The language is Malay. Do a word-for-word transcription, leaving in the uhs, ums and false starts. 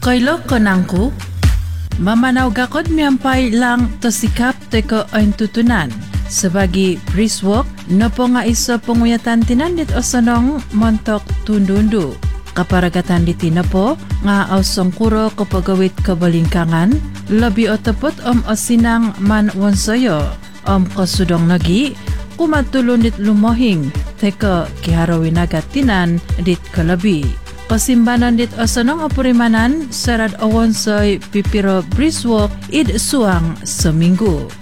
Kailo konangku, mamanaw gakod miyampay lang to sikap teko ang tutunan. Sebagai briswalk, nopo nga iso penguyatan tinandit osonong montok tundundu. Kaparagatan di tinapo nga ausong kuro kapagawit kabalingkangan, labi otopot om osinang man wonsoyo, om kasudong nagi, kumatulon dit lumohing, teka kiharawin agat tinan dit kalabi. Pasimbanan dit osonong opurimanan, sarad awonsoy pipiro briswalk id suang seminggu.